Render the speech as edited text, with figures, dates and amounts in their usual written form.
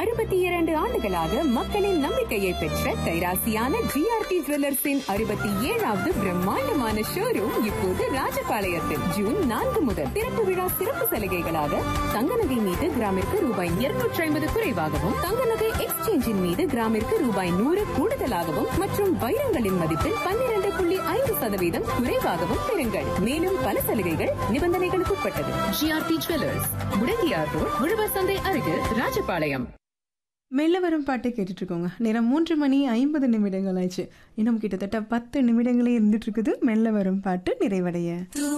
62 ஆண்டுகளாக மக்களின் நம்பிக்கையை பெற்ற கைராசியான ஜிஆர்டி ஜுவல்லர்ஸின் 67வது பிரம்மாண்டமான ஷோரூம் இப்போது ராஜபாளையத்தில் ஜூன் 4 முதல் திறப்பு விழா சிறப்பு சலுகைகளாக தங்க நகை மீது கிராமிற்கு ரூபாய் 250 குறைவாகவும், தங்க நகை எக்ஸ்சேஞ்சின் மீது கிராமிற்கு ரூபாய் 100 கூடுதலாகவும் மற்றும் வைரங்களின் மதிப்பில் 12.5% குறைவாகவும் பெறுங்கள். மேலும் பல சலுகைகள் நிபந்தனைகளுக்கு உட்பட்டது. ஜிஆர்டி ஜுவல்லர்ஸ், முடங்கியார் ரோட், உழவர் சந்தை அருகில், ராஜபாளையம். மெல்ல வரும் பாட்டை கேட்டுட்டு இருக்கோங்க. நேரம் 3:50 ஆயிடுச்சு. இன்னும் கிட்டத்தட்ட 10 நிமிடங்களே இருந்துட்டு இருக்குது மெல்ல வரும் பாட்டு நிறைவடைய.